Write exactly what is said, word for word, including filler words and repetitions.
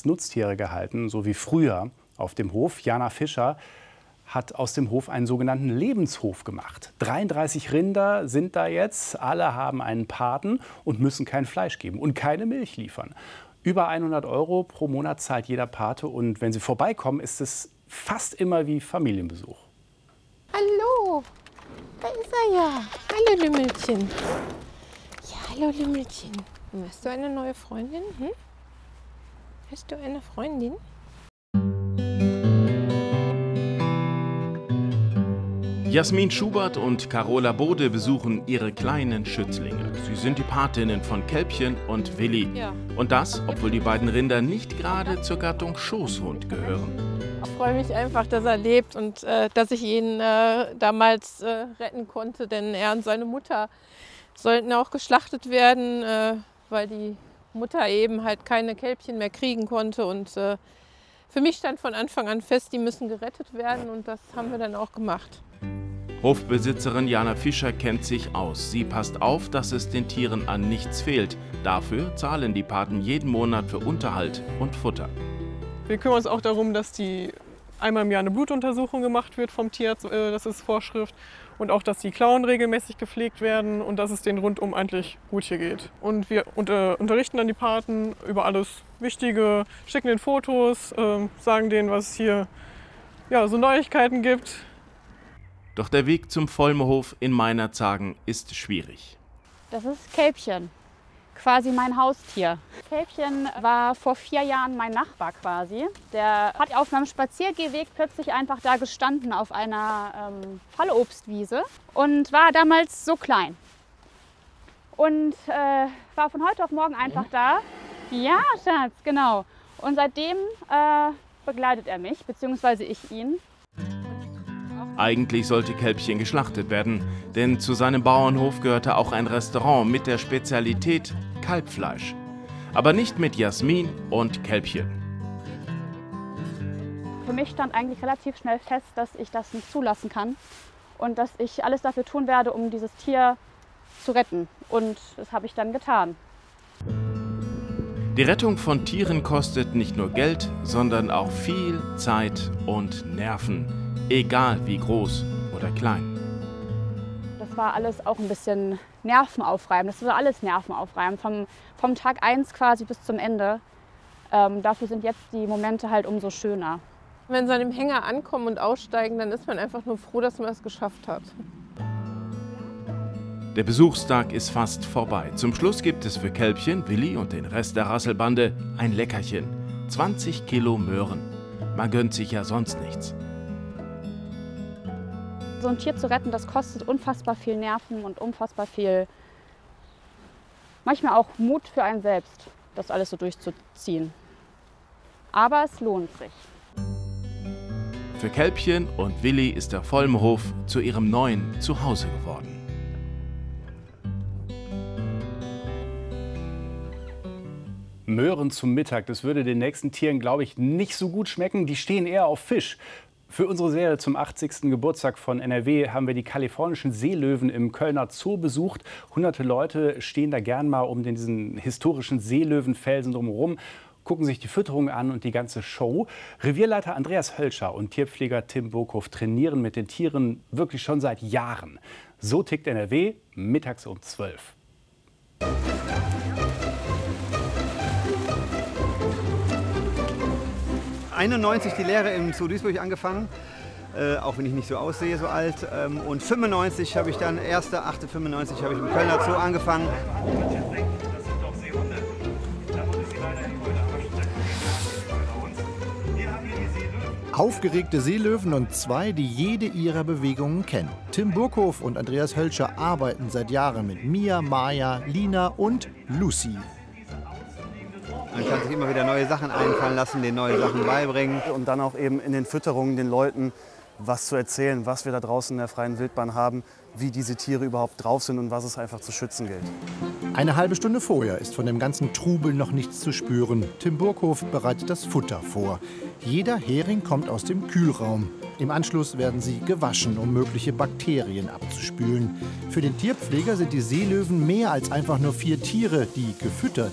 als Nutztiere gehalten, so wie früher auf dem Hof. Jana Fischer hat aus dem Hof einen sogenannten Lebenshof gemacht. dreiunddreißig Rinder sind da jetzt, alle haben einen Paten und müssen kein Fleisch geben und keine Milch liefern. Über hundert Euro pro Monat zahlt jeder Pate und wenn sie vorbeikommen, ist es fast immer wie Familienbesuch. Hallo, da ist er ja. Hallo Lümmelchen. Ja, hallo Lümmelchen. Hast du eine neue Freundin? Hm? Hast du eine Freundin? Jasmin Schubert und Carola Bode besuchen ihre kleinen Schützlinge. Sie sind die Patinnen von Kälbchen und Willi. Ja. Und das, obwohl die beiden Rinder nicht gerade zur Gattung Schoßhund gehören. Ich freue mich einfach, dass er lebt und äh, dass ich ihn äh, damals äh, retten konnte. Denn er und seine Mutter sollten auch geschlachtet werden, äh, weil die Mutter eben halt keine Kälbchen mehr kriegen konnte. Und äh, für mich stand von Anfang an fest, die müssen gerettet werden und das haben wir dann auch gemacht. Hofbesitzerin Jana Fischer kennt sich aus. Sie passt auf, dass es den Tieren an nichts fehlt. Dafür zahlen die Paten jeden Monat für Unterhalt und Futter. Wir kümmern uns auch darum, dass die einmal im Jahr eine Blutuntersuchung gemacht wird vom Tierarzt, das ist Vorschrift. Und auch, dass die Klauen regelmäßig gepflegt werden und dass es denen rundum eigentlich gut hier geht. Und wir unter, unterrichten dann die Paten über alles Wichtige, schicken den Fotos, äh, sagen denen, was es hier ja, so Neuigkeiten gibt. Doch der Weg zum Vollmerhof in Meinerzhagen ist schwierig. Das ist Kälbchen, quasi mein Haustier. Kälbchen war vor vier Jahren mein Nachbar quasi. Der hat auf meinem Spaziergehweg plötzlich einfach da gestanden auf einer ähm, Fallobstwiese und war damals so klein. Und äh, war von heute auf morgen einfach da. Ja, Schatz, genau. Und seitdem äh, begleitet er mich, beziehungsweise ich ihn. Eigentlich sollte Kälbchen geschlachtet werden, denn zu seinem Bauernhof gehörte auch ein Restaurant mit der Spezialität Kalbfleisch. Aber nicht mit Jasmin und Kälbchen. Für mich stand eigentlich relativ schnell fest, dass ich das nicht zulassen kann und dass ich alles dafür tun werde, um dieses Tier zu retten. Und das habe ich dann getan. Die Rettung von Tieren kostet nicht nur Geld, sondern auch viel Zeit und Nerven. Egal wie groß oder klein. Das war alles auch ein bisschen nervenaufreibend. Das war alles nervenaufreibend, vom, vom Tag eins quasi bis zum Ende. Ähm, dafür sind jetzt die Momente halt umso schöner. Wenn sie an dem Hänger ankommen und aussteigen, dann ist man einfach nur froh, dass man es geschafft hat. Der Besuchstag ist fast vorbei. Zum Schluss gibt es für Kälbchen, Willi und den Rest der Rasselbande ein Leckerchen. zwanzig Kilo Möhren. Man gönnt sich ja sonst nichts. So ein Tier zu retten, das kostet unfassbar viel Nerven und unfassbar viel, manchmal auch Mut für einen selbst, das alles so durchzuziehen. Aber es lohnt sich. Für Kälbchen und Willi ist der Vollmerhof zu ihrem neuen Zuhause geworden. Möhren zum Mittag, das würde den nächsten Tieren, glaube ich, nicht so gut schmecken. Die stehen eher auf Fisch. Für unsere Serie zum achtzigsten Geburtstag von N R W haben wir die kalifornischen Seelöwen im Kölner Zoo besucht. Hunderte Leute stehen da gern mal um diesen historischen Seelöwenfelsen drumherum, gucken sich die Fütterung an und die ganze Show. Revierleiter Andreas Hölscher und Tierpfleger Tim Burkhoff trainieren mit den Tieren wirklich schon seit Jahren. So tickt N R W mittags um zwölf. einundneunzig die Lehre im Zoo Duisburg angefangen, äh, auch wenn ich nicht so aussehe, so alt. Ähm, und fünfundneunzig habe ich dann, erster achter fünfundneunzig habe ich im Kölner Zoo angefangen. Aufgeregte Seelöwen und zwei, die jede ihrer Bewegungen kennen. Tim Burkhoff und Andreas Hölscher arbeiten seit Jahren mit Mia, Maya, Lina und Lucy. Man kann sich immer wieder neue Sachen einfallen lassen, den neue Sachen beibringen. Und dann auch eben in den Fütterungen den Leuten was zu erzählen, was wir da draußen in der freien Wildbahn haben, wie diese Tiere überhaupt drauf sind und was es einfach zu schützen gilt. Eine halbe Stunde vorher ist von dem ganzen Trubel noch nichts zu spüren. Tim Burkhoff bereitet das Futter vor. Jeder Hering kommt aus dem Kühlraum. Im Anschluss werden sie gewaschen, um mögliche Bakterien abzuspülen. Für den Tierpfleger sind die Seelöwen mehr als einfach nur vier Tiere, die gefüttert